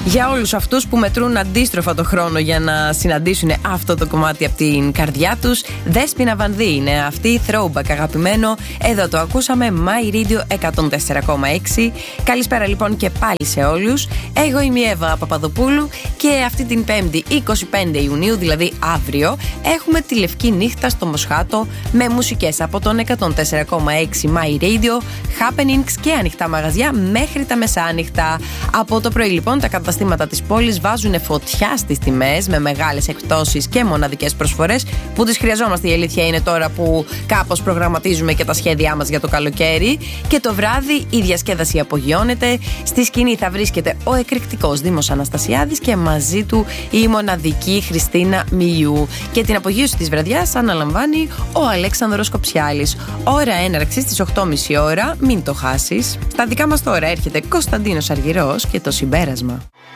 Για όλους αυτούς που μετρούν αντίστροφα το χρόνο για να συναντήσουν αυτό το κομμάτι από την καρδιά τους, Δέσποινα Βανδύ είναι αυτή, throwback αγαπημένο. Εδώ το ακούσαμε, My Radio 104,6. Καλησπέρα λοιπόν και πάλι σε όλους. Εγώ είμαι η Εύα Παπαδοπούλου και αυτή την 5η 25 Ιουνίου, δηλαδή αύριο, έχουμε τη Λευκή Νύχτα στο Μοσχάτο με μουσικές από τον 104,6 My Radio, happenings και ανοιχτά μαγαζιά μέχρι τα μεσάνυχτα. Από το πρωί λοιπόν τα καταστήματα της πόλης βάζουν φωτιά στις τιμές με μεγάλες εκπτώσεις και μοναδικές προσφορές που τις χρειαζόμαστε. Η αλήθεια είναι τώρα που κάπως προγραμματίζουμε και τα σχέδιά μας για το καλοκαίρι. Και το βράδυ η διασκέδαση απογειώνεται. Στη σκηνή θα βρίσκεται ο εκρηκτικός Δήμος Αναστασιάδης και μαζί του η μοναδική Χριστίνα Μιού. Και την απογείωση της βραδιάς αναλαμβάνει ο Αλέξανδρος Κοψιάλης. Ώρα έναρξης στις 8.30 ώρα, μην το χάσεις. Στα δικά μας τώρα έρχεται Κωνσταντίνος Αργυρός και το συμπέρασμα.